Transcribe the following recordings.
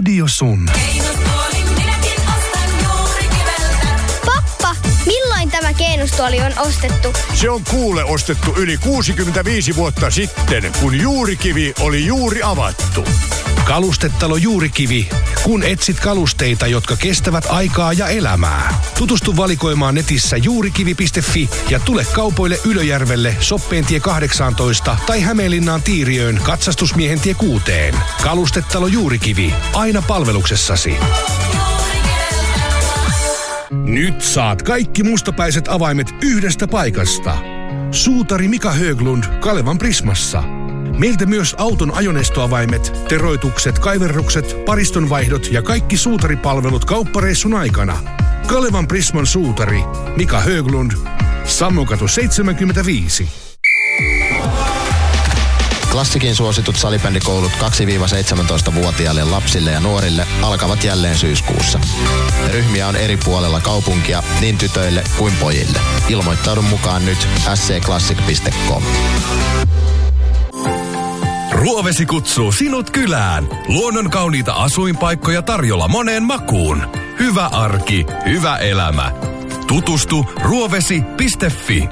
Radio Sun. Pappa, milloin tämä Keenustuoli on ostettu? Se on kuule ostettu yli 65 vuotta sitten, kun Juurikivi oli juuri avattu. Kalustetalo Juurikivi. Kun etsit kalusteita, jotka kestävät aikaa ja elämää. Tutustu valikoimaan netissä juurikivi.fi ja tule kaupoille Ylöjärvelle, Soppeentie 18 tai Hämeenlinnaan Tiiriöön, Katsastusmiehen tie 6. Kalustetalo Juurikivi. Aina palveluksessasi. Nyt saat kaikki mustapäiset avaimet yhdestä paikasta. Suutari Mika Höglund Kalevan Prismassa. Meiltä myös auton ajoneustoavaimet, teroitukset, kaiverrukset, paristonvaihdot ja kaikki suutaripalvelut kauppareissun aikana. Kalevan Prisman suutari Mika Höglund, Sammokatu 75. Klassikin suositut salibändikoulut 2-17-vuotiaille lapsille ja nuorille alkavat jälleen syyskuussa. Ryhmiä on eri puolella kaupunkia niin tytöille kuin pojille. Ilmoittaudu mukaan nyt sclassic.com. Ruovesi kutsuu sinut kylään. Luonnon kauniita asuinpaikkoja tarjolla moneen makuun. Hyvä arki, hyvä elämä. Tutustu ruovesi.fi.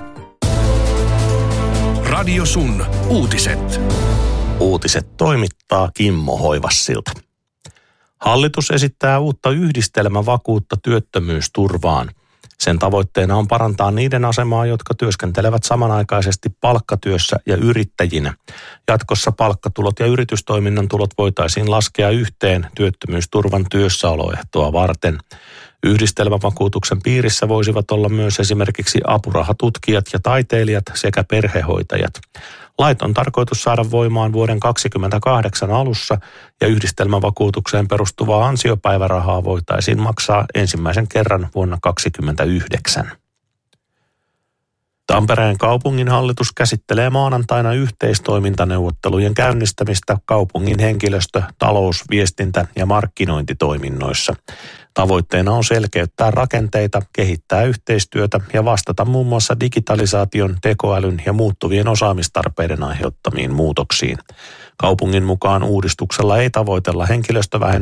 Radio Sun. Uutiset. Uutiset toimittaa Kimmo Hoivassilta. Hallitus esittää uutta yhdistelmävakuutta työttömyysturvaan. Sen tavoitteena on parantaa niiden asemaa, jotka työskentelevät samanaikaisesti palkkatyössä ja yrittäjinä. Jatkossa palkkatulot ja yritystoiminnan tulot voitaisiin laskea yhteen työttömyysturvan työssäoloehtoa varten. Yhdistelmävakuutuksen piirissä voisivat olla myös esimerkiksi apurahatutkijat ja taiteilijat sekä perhehoitajat. Lait on tarkoitus saada voimaan vuoden 2028 alussa ja yhdistelmävakuutukseen perustuvaa ansiopäivärahaa voitaisiin maksaa ensimmäisen kerran vuonna 2029. Tampereen kaupunginhallitus käsittelee maanantaina yhteistoimintaneuvottelujen käynnistämistä kaupungin henkilöstö-, talous-, viestintä- ja markkinointitoiminnoissa. Tavoitteena on selkeyttää rakenteita, kehittää yhteistyötä ja vastata muun muassa digitalisaation, tekoälyn ja muuttuvien osaamistarpeiden aiheuttamiin muutoksiin. Kaupungin mukaan uudistuksella ei tavoitella henkilöstövähennystä